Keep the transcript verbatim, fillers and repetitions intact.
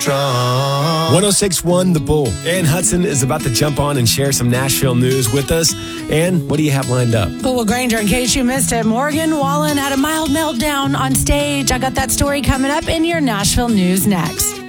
strong. one oh six point one The Bull. Ann Hudson is about to jump on and share some Nashville news with us. Ann, what do you have lined up? Oh, well, Granger, in case you missed it, Morgan Wallen had a mild meltdown on stage. I got that story coming up in your Nashville news next.